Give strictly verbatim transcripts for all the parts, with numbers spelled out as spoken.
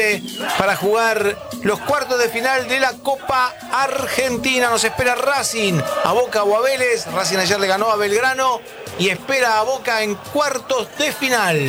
Montevideo para jugar los cuartos de final de la Copa Argentina. Nos espera Racing, a Boca o a Vélez. Racing ayer le ganó a Belgrano y espera a Boca en cuartos de final.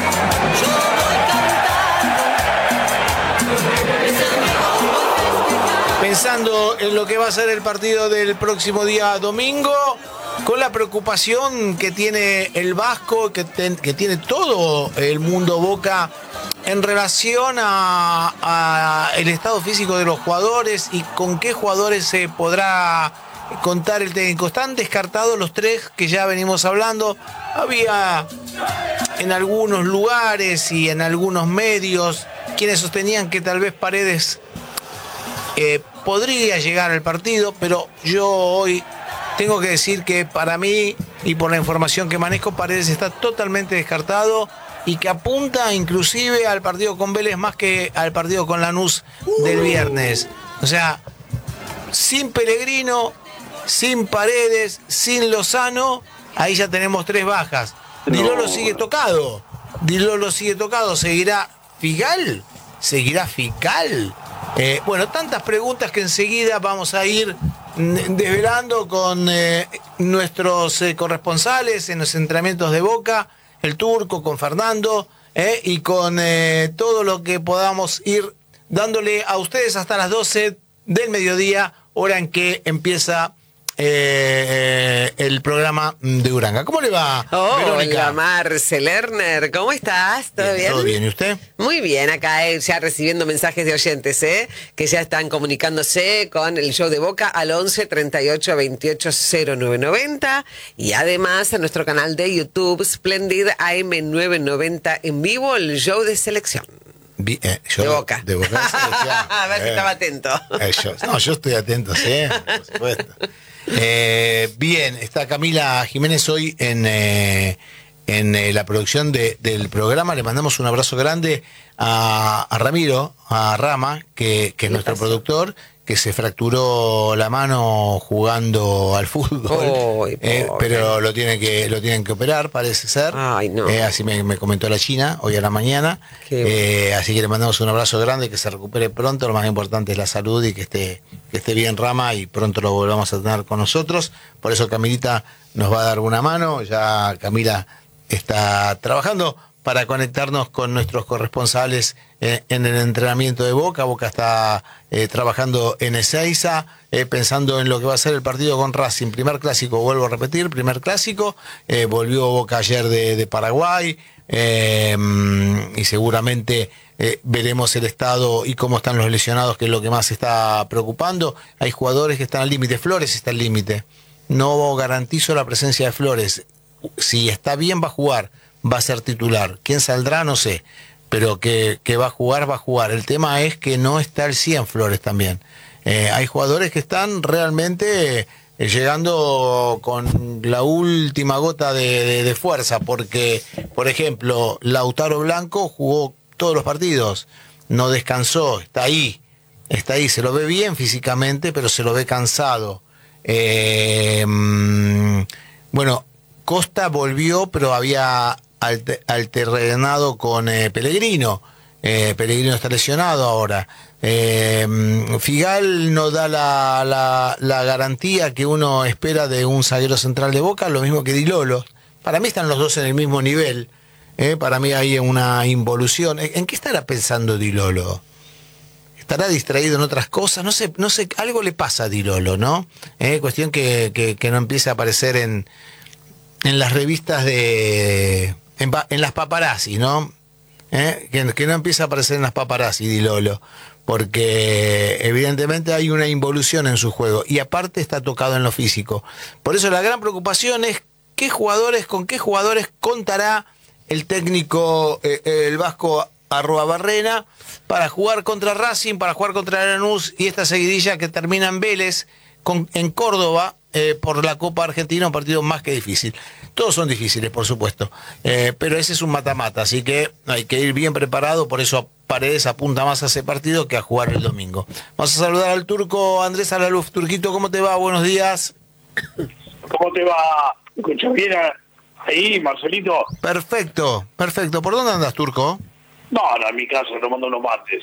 Pensando en lo que va a ser el partido del próximo día domingo, con la preocupación que tiene el Vasco, que, ten, que tiene todo el mundo Boca en relación a, a el estado físico de los jugadores y con qué jugadores se podrá contar el técnico. Están descartados los tres que ya venimos hablando. Había en algunos lugares y en algunos medios quienes sostenían que tal vez Paredes eh, podría llegar al partido, pero yo hoy tengo que decir que para mí, y por la información que manejo, Paredes está totalmente descartado y que apunta inclusive al partido con Vélez más que al partido con Lanús del viernes. O sea, sin Pellegrino, sin Paredes, sin Lozano, ahí ya tenemos tres bajas. No. Di Lolo sigue tocado. Di Lolo sigue tocado. ¿Seguirá Figal? ¿Seguirá Figal? Eh, bueno, tantas preguntas que enseguida vamos a ir desvelando con eh, nuestros eh, corresponsales en los entrenamientos de Boca, el Turco, con Fernando, eh, y con eh, todo lo que podamos ir dándole a ustedes hasta las doce del mediodía, hora en que empieza eh, el programa de Uranga. ¿Cómo le va, oh, Verónica? Hola, Marce Lerner, ¿cómo estás? ¿Todo bien? bien? ¿Todo bien? ¿Y usted? Muy bien, acá eh, ya recibiendo mensajes de oyentes, ¿eh? Que ya están comunicándose con el show de Boca al once, treinta y ocho, veintiocho, cero nueve noventa y además en nuestro canal de YouTube Splendid A M nueve noventa en vivo, el show de selección. Vi, eh, yo, de Boca. De Boca. A ver eh, si estaba atento. Eh, yo, no, yo estoy atento, sí, por supuesto. Eh, bien, está Camila Jiménez hoy en, eh, en eh, la producción de, del programa. Le mandamos un abrazo grande a, a Ramiro, a Rama, que, que es nuestro pasó? productor, que se fracturó la mano jugando al fútbol. Oh, eh, pero lo tienen que lo tienen que operar, parece ser. Ay, no. Eh, así me, me comentó la China hoy a la mañana. Eh, así que le mandamos un abrazo grande, que se recupere pronto. Lo más importante es la salud y que esté, que esté bien Rama y pronto lo volvamos a tener con nosotros. Por eso Camilita nos va a dar una mano. Ya Camila está trabajando para conectarnos con nuestros corresponsales eh, en el entrenamiento de Boca. Boca está eh, trabajando en Ezeiza, eh, pensando en lo que va a ser el partido con Racing. Primer clásico, vuelvo a repetir, primer clásico. Eh, volvió Boca ayer de, de Paraguay eh, y seguramente eh, veremos el estado y cómo están los lesionados, que es lo que más está preocupando. Hay jugadores que están al límite. Flores está al límite. No garantizo la presencia de Flores. Si está bien, va a jugar. Va a ser titular. ¿Quién saldrá? No sé. Pero que, que va a jugar, va a jugar. El tema es que no está el cien Flores también. Eh, hay jugadores que están realmente eh, llegando con la última gota de, de, de fuerza. Porque, por ejemplo, Lautaro Blanco jugó todos los partidos. No descansó. Está ahí. Está ahí. Se lo ve bien físicamente, pero se lo ve cansado. Eh, bueno, Costa volvió, pero había alternado con eh, Pellegrino. Eh, Pellegrino está lesionado ahora. Eh, Figal no da la, la, la garantía que uno espera de un zaguero central de Boca, lo mismo que Di Lolo. Para mí están los dos en el mismo nivel. Eh, para mí hay una involución. ¿En qué estará pensando Di Lolo? ¿Estará distraído en otras cosas? No sé, no sé, algo le pasa a Di Lolo, ¿no? Eh, cuestión que, que, que no empiece a aparecer en, en las revistas de... En, en las paparazzi, ¿no? ¿Eh? Que, que no empieza a aparecer en las paparazzi, Di Lolo, porque evidentemente hay una involución en su juego y aparte está tocado en lo físico. Por eso la gran preocupación es qué jugadores, con qué jugadores contará el técnico, eh, el Vasco Arruabarrena, para jugar contra Racing, para jugar contra Lanús y esta seguidilla que termina en Vélez, con, en Córdoba, eh, por la Copa Argentina, un partido más que difícil. Todos son difíciles, por supuesto, eh, pero ese es un mata-mata, así que hay que ir bien preparado, por eso Paredes apunta más a ese partido que a jugar el domingo. Vamos a saludar al turco Andrés Alaluf. Turquito, ¿cómo te va? Buenos días. ¿Cómo te va? ¿Escuchas bien ahí, Marcelito? Perfecto, perfecto. ¿Por dónde andas, turco? No, no, en mi casa tomando unos mates.